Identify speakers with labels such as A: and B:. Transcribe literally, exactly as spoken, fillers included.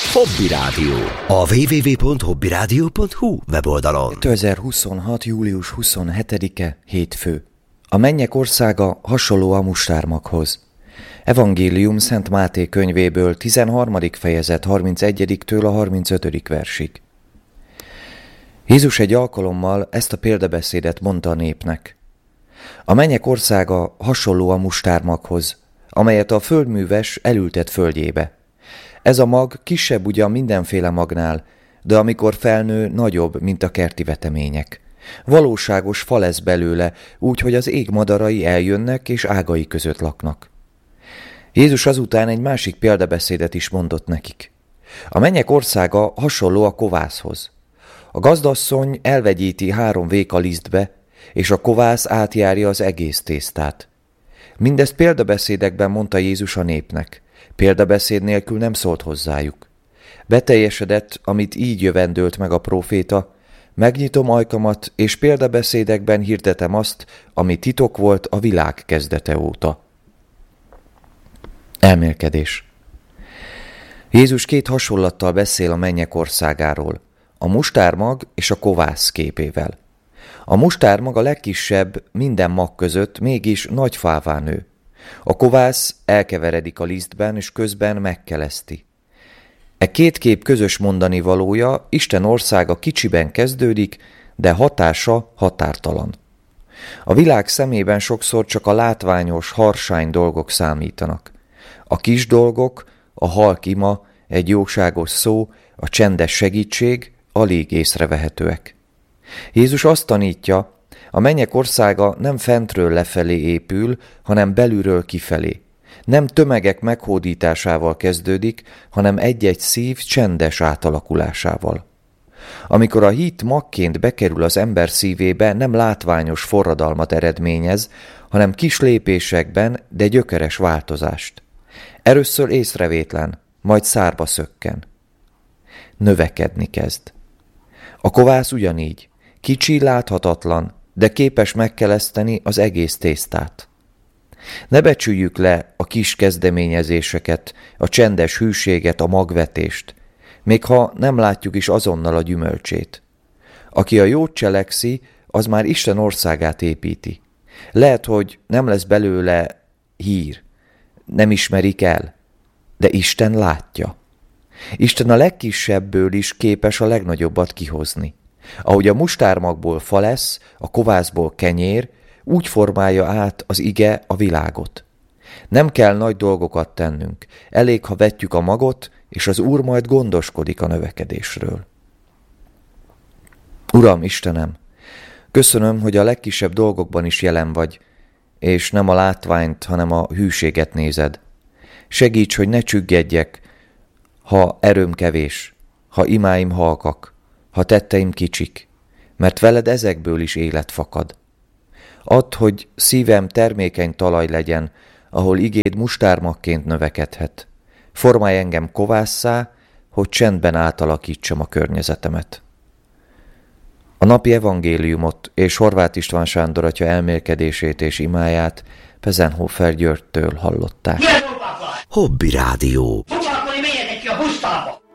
A: Hobby Rádió. A double-u double-u double-u pont hobby rádió pont hu weboldalon.
B: kétezer-huszonhat. július huszonhetedike, hétfő. A mennyek országa hasonló a mustármaghoz. Evangélium Szent Máté könyvéből, tizenharmadik fejezet, harmincegyediktől a harmincötödik versig. Jézus egy alkalommal ezt a példabeszédet mondta a népnek. A mennyek országa hasonló a mustármaghoz, amelyet a földműves elültet földjébe. Ez a mag kisebb ugyan mindenféle magnál, de amikor felnő, nagyobb, mint a kerti vetemények. Valóságos fa lesz belőle, úgy, hogy az ég madarai eljönnek és ágai között laknak. Jézus azután egy másik példabeszédet is mondott nekik. A mennyek országa hasonló a kovászhoz. A gazdasszony elvegyíti három véka lisztbe, és a kovász átjárja az egész tésztát. Mindezt példabeszédekben mondta Jézus a népnek. Példabeszéd nélkül nem szólt hozzájuk. Beteljesedett, amit így jövendölt meg a próféta: megnyitom ajkamat, és példabeszédekben hirdetem azt, ami titok volt a világ kezdete óta. Elmélkedés. Jézus két hasonlattal beszél a mennyek országáról, a mustármag és a kovász képével. A mustármag a legkisebb minden mag között, mégis nagy fává nő. A kovász elkeveredik a lisztben, és közben megkeleszti. E két kép közös mondani valója: Isten országa kicsiben kezdődik, de hatása határtalan. A világ szemében sokszor csak a látványos, harsány dolgok számítanak. A kis dolgok, a halk ima, egy jóságos szó, a csendes segítség alig észrevehetőek. Jézus azt tanítja, a mennyek országa nem fentről lefelé épül, hanem belülről kifelé. Nem tömegek meghódításával kezdődik, hanem egy-egy szív csendes átalakulásával. Amikor a hit magként bekerül az ember szívébe, nem látványos forradalmat eredményez, hanem kis lépésekben, de gyökeres változást. Először észrevétlen, majd szárba szökken. Növekedni kezd. A kovász ugyanígy. Kicsi, láthatatlan, de képes megkeleszteni az egész tésztát. Ne becsüljük le a kis kezdeményezéseket, a csendes hűséget, a magvetést, még ha nem látjuk is azonnal a gyümölcsét. Aki a jót cselekszi, az már Isten országát építi. Lehet, hogy nem lesz belőle hír, nem ismerik el, de Isten látja. Isten a legkisebből is képes a legnagyobbat kihozni. Ahogy a mustármagból fa lesz, a kovászból kenyér, úgy formálja át az ige a világot. Nem kell nagy dolgokat tennünk, elég, ha vetjük a magot, és az Úr majd gondoskodik a növekedésről. Uram, Istenem, köszönöm, hogy a legkisebb dolgokban is jelen vagy, és nem a látványt, hanem a hűséget nézed. Segíts, hogy ne csüggedjek, ha erőm kevés, ha imáim halkak, ha tetteim kicsik, mert veled ezekből is élet fakad. Add, hogy szívem termékeny talaj legyen, ahol igéd mustármagként növekedhet. Formálj engem kovásszá, hogy csendben átalakítsam a környezetemet. A napi evangéliumot és Horváth István Sándor atya elmélkedését és imáját Pezenhofer Györgytől hallották.
A: Hobby Rádió.
C: Foglalkozni, menjetek ki a pusztába!